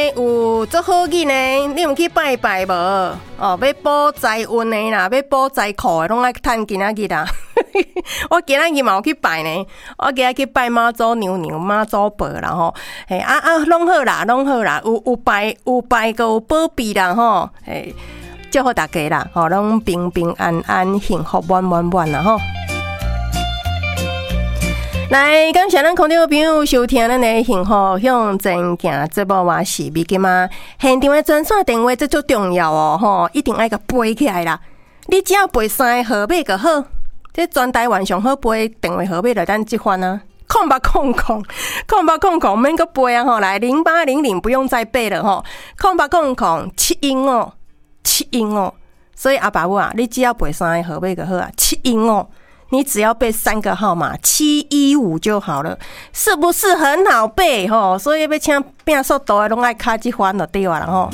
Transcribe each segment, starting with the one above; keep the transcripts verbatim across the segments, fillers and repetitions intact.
有做好运呢，你有去拜拜无？哦，要保财运的啦，要保财库的，拢爱趁今仔日啦。我今仔日嘛有去拜呢，我今仔去拜妈祖娘娘、妈祖婆啦吼。嘿啊啊，拢好啦，拢好啦，有有拜有拜个有保庇啦吼。嘿，祝福大家啦，吼，拢平平安安、幸福满满满啦吼。来，感谢咱空中的朋友收听咱的幸福向前行节目，我是美金啊。现场的专线电话这最重要哦，吼，一定爱甲背起来啦。你只要背三个号码就好，这全台湾上好背电话号码就咱即番啊。空八空空，空八空空，免个背啊吼！来零八零零不用再背了吼，空八空空七一五七一五。所以阿爸母啊，你只要背三个号码就好啊，七一五。你只要背三个号码七一五就好了，是不是很好背吼？所以要请拼速度的拢爱卡这番就对了吼。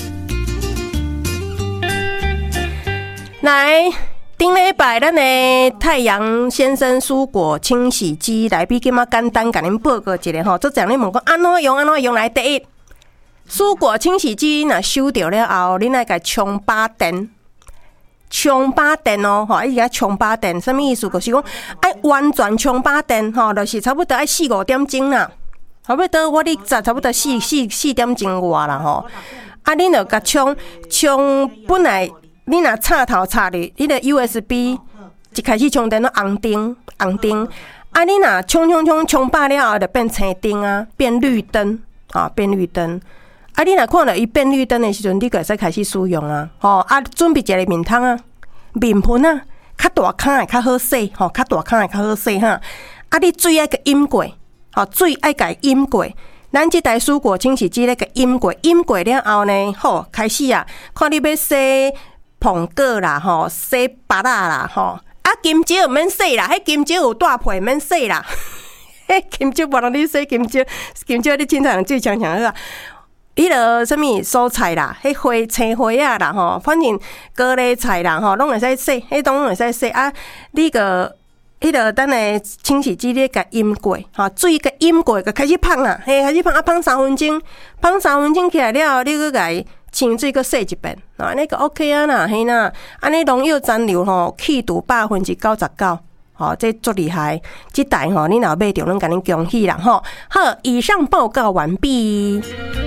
来，顶礼拜咱的太阳先生蔬果清洗机来比今仔简单，甲恁报告一下吼。做这样你问讲安怎用安怎用来第一，蔬果清洗机若收掉了后，恁爱甲充八电。充八电哦，吼，一直甲充八电，什么意思？就是讲爱完全充八电，吼，就是差不多爱四五点钟啦，差不多我哩早差不多四四四点钟外啦，吼。啊，恁就甲充充，本来你若插头插入，你的 U S B 一开始充电都红灯红灯，啊，你若充充充充饱了后，就变青灯啊，变绿灯啊，变绿灯。啊，你若看到伊变绿灯的时阵，你就会使开始使用啊！吼啊，准备一个面桶啊、面盆啊，较大孔的较好洗，吼，较大孔的较好洗哈。啊，你水爱甲淹过，吼，水爱甲淹过。咱即台蔬果清洗机咧甲淹过，淹过了后呢，好开始啊，看你要洗苹果啦，吼，洗芭乐啦，吼。啊，金蕉毋免洗啦，迄金蕉有大皮免洗啦。迄金蕉无人你洗金蕉，金蕉你凊彩用水呛呛好啊。迄落什物蔬菜啦，迄花青花啊啦吼，反正高丽菜啦吼，拢会使洗，迄拢会使洗啊。你个迄落等下清洗机咧甲淹过，吼，水甲淹过，甲开始放啦，嘿，开始放啊，放三分钟，放三分钟起来了，你搁甲伊清水搁洗一遍，啊，安尼个 OK 啊啦，嘿啦，安尼农药残留吼，去除百分之九十九。好，这足厉害！这台吼，你若买着，咱甲恁恭喜啦吼。好，以上报告完毕。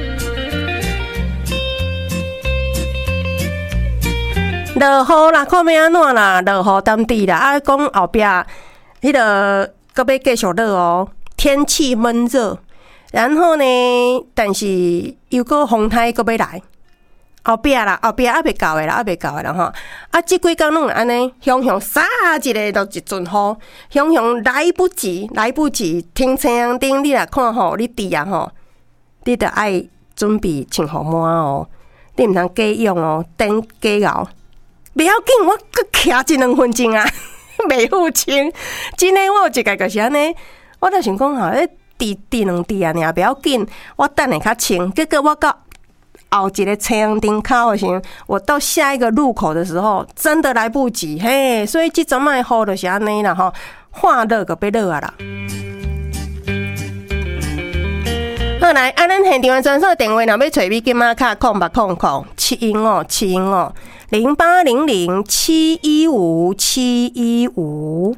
落雨啦，看要安怎啦？落雨当地啦，啊，讲后壁迄个搁要继续落哦，天气闷热，然后呢，但是又搁风台搁要来。后壁啦，后壁还袂到诶啦，还袂到诶啦吼。啊，即几工拢安尼，雄雄撒一个就一阵雨，雄雄来不及，来不及。停车阳灯，你来看吼，你弟啊吼，你得爱准备穿雨帽哦，你毋通假用哦，等假熬。不要紧，我搁徛一两分钟啊，袂付清。真诶，我有一个就是安尼，我就想讲吼，咧滴滴两滴啊，尔不要紧，我等下较清。结果我到后一个车阳灯口的时候，我到下一个路口的时候，真的来不及嘿，所以这阵仔雨就是安尼啦吼，看落就要落啊啦。好来，啊，咱现场的专线电话，若要找你，今仔卡空八空空七一五七一五零八零零七一五七一五。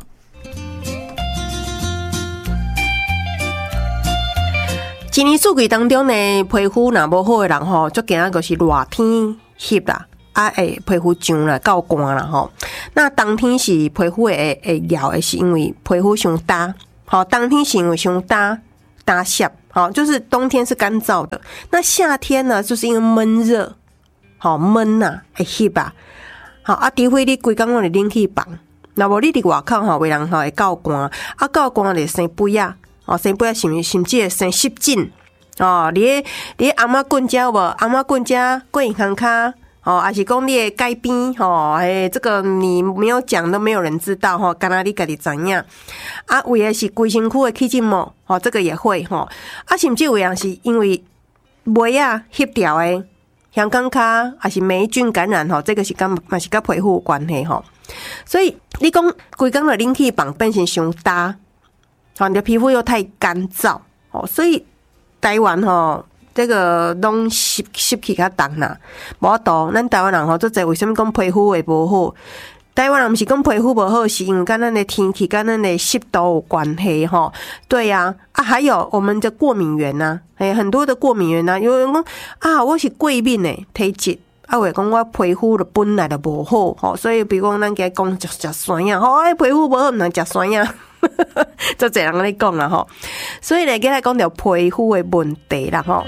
今年四季当中呢，皮肤若无好诶人吼，最惊就是热天翕啦，啊会皮肤痒啦，够干啦吼。那冬天是皮肤会会痒诶，是因为皮肤伤干，好，冬天是因为伤干干涩，好，就是冬天是干燥的。那夏天呢，就是因为闷热，好闷呐，会翕啊，好啊，除非你规工拢伫冷气房，若无你伫外口吼，为人吼会够干，啊够干就生肥啊。哦，生不要甚甚至会生湿疹哦。你的你的阿嬷棍家无？阿嬷棍家过银行卡哦，还是讲你的街边哦？哎，这个你没有讲都没有人知道哈，干那你家己知影啊？为的是规身躯的起疹膜哦，这个也会哈啊，甚至有样是因为霉啊翕掉的香港卡，还是霉菌感染吼，这个是跟嘛是跟皮肤有关系吼。所以你讲规工的冷气房变成伤大。好，你的皮肤又太干燥哦，所以台湾吼这个拢湿湿气较重啦，无法度。咱台湾人吼，做侪为什么讲皮肤会无好？台湾人毋是讲皮肤无好，是因为跟咱的天气、跟咱的湿度有关系吼。对呀、啊，啊，还有我们的过敏源呐、啊，哎，很多的过敏源呐、啊，有人讲啊，我是过敏的体质。啊，话讲我皮肤就本来就无好，吼，所以比如讲咱家讲食食酸呀，吼，哎，皮肤无好毋能食酸呀，做侪人咧讲啦，吼，所以咧，今来讲到皮肤的问题啦，吼。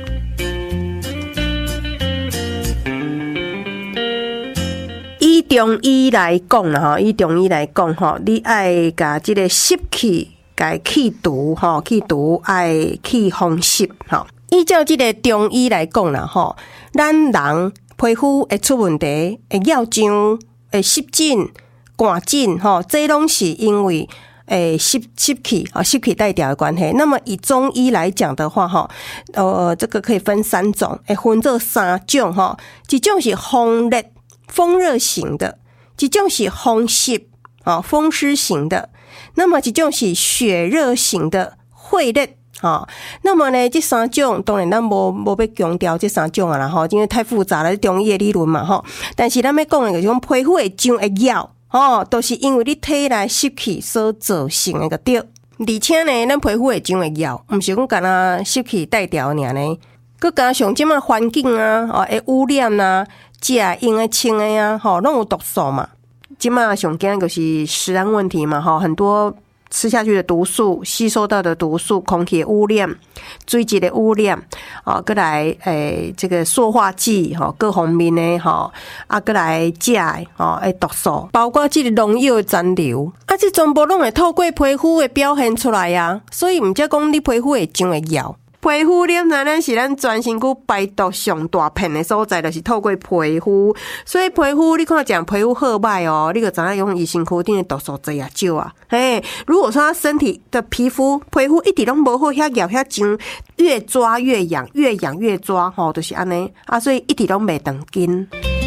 以中医来讲啦，吼，以中医来讲，吼，你爱甲即个湿气，甲去除，吼，去除爱去风湿，吼。依照即个中医来讲啦，吼，咱人皮肤会出问题，会咬痒，会湿疹、寒疹，吼，这拢是因为诶湿湿气啊湿气带掉的关系。那么以中医来讲的话，哈，呃，这个可以分三种，会分做三种哈，一种是风热风热型的，一种是风湿啊风湿型的，那么一种是血热型的会热。哦，那么呢，这三种当然咱无无要强调这三种啊啦吼，因为太复杂了，中医的理论嘛吼。但是咱要讲的就是讲皮肤会痒会痒，哦，都是因为你体内湿气所造成的个对。而且呢，咱皮肤会痒会痒，毋是讲干那湿气带掉尔呢，佮加上即马环境啊，哦，会污染啊，食用的穿的啊，吼，拢有毒素嘛。即马上惊就是食安问题嘛，吼，很多。吃下去的毒素，吸收到的毒素，空气污染、水质的污染，啊，过来诶，这个塑化剂，哈，各方面的哈，啊，过来食的，哈，诶，毒素，包括这个农药的残留，啊，这全部拢会透过皮肤的表现出来呀，所以毋则讲你皮肤会痒会痒。皮肤黏在咱是咱全身躯排毒上大片的所在，就是透过皮肤。所以皮肤你看讲皮肤好歹哦，你就知影用医生躯顶的毒素侪啊少啊。嘿，如果说他身体的皮肤皮肤一直拢无好，遐痒遐痒，越抓越痒，越痒越抓，吼，就是安尼啊，所以一直拢袂长筋。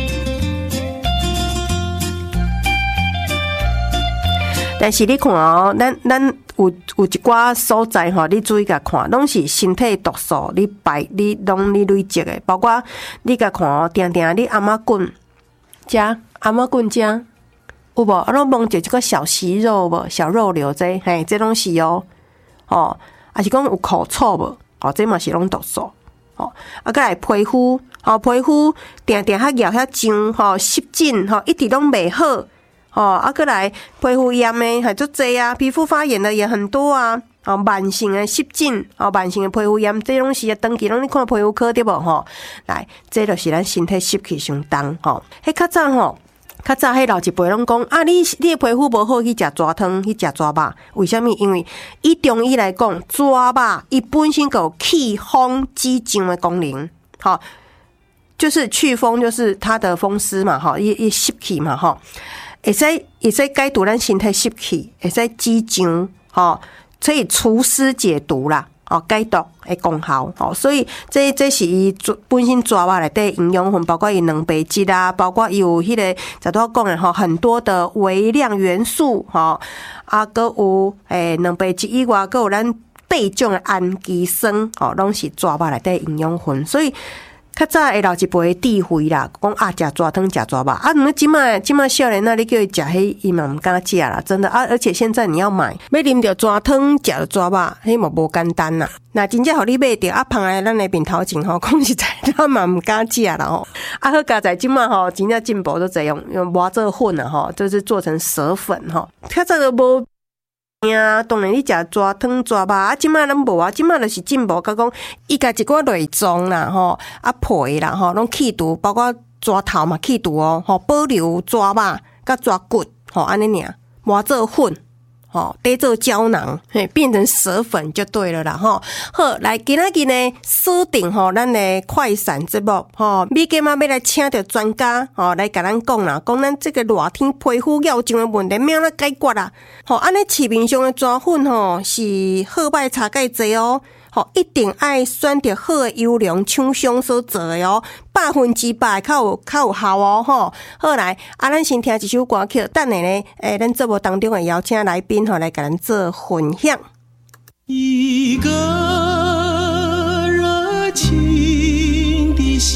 但是你看哦，咱咱有有一寡所在吼，你注意甲看，拢是身体毒素，你排你拢你累积的，包括你甲看哦，定定你阿妈棍食阿妈棍食有无？啊，拢摸着一个小息肉无？小肉瘤这，嘿，这拢是哦，哦，还是讲有口臭无？哦，这嘛是拢毒素。哦，啊，再来皮肤，哦，皮肤定定遐痒遐痒，吼，湿疹，吼，一直拢袂好。哦，啊，过来皮肤炎的还足济啊，皮肤发炎的也很多啊。哦，慢性的湿疹，哦，慢性的皮肤炎，这拢是啊，长期拢你看皮肤科对无吼？来，这就是咱身体湿气上重吼。迄较早吼，较早迄老一辈拢讲啊，你你的皮肤无好去食蛇汤，去食蛇肉，为什么？因为以中医来讲，蛇肉伊本身就有祛风止痒的功能，好，就是祛风，就是它的风湿嘛，哈，伊伊湿气嘛，哈。会使会使解毒咱身体湿气，会使止痒，吼，可以除湿解毒啦，哦，解毒的功效，哦，所以这这是伊本身蛇肉内底营养分，包括伊蛋白质啊，包括伊有迄个才拄讲的吼，很多的微量元素，吼，啊，搁有诶蛋白质以外，搁有咱八种的氨基酸，哦，拢是蛇肉内底营养分，所以。较早的老一辈智慧啦，讲啊，食蛇汤食蛇肉啊，你即卖即卖少年那你叫伊食迄，伊嘛毋敢食啦，真的啊！而且现在你要买，要啉着蛇汤，食着蛇肉，迄嘛无简单啦。那真正互你买着啊，放在咱的面头前吼，讲实在，咱嘛毋敢食啦吼。啊，好佳在即卖吼，真正进步都这样，用磨做粉啊吼，就是做成蛇粉吼。较早都无。呀，当然你食蛇汤蛇肉啊，即摆咱无啊，即摆就是进步，甲讲伊家一寡内脏啦吼，啊皮啦吼，拢去除，包括蛇头嘛去除哦，吼保留蛇肉甲蛇骨，吼安尼尔磨做粉，吼得做胶囊，嘿变成蛇粉就对了啦吼。好，来今仔日呢锁定吼咱的快闪节目吼，美今嘛要来请到专家吼来甲咱讲啦，讲咱这个热天皮肤咬痒的问题，咩怎解决啦？吼，安尼市面上的蛇粉吼是好歹差介济哦。吼，一定爱选择好的优良厂商所做的哦，百分之百较有较有效哦吼。好来，啊，咱先听一首歌曲，等下呢，诶，咱节目当中会邀请来宾吼来甲咱做分享。 一个热情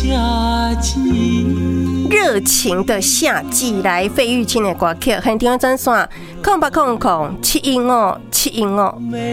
热情的夏季，来费玉清的歌曲，很听真线，空八空空七音哦，七音哦。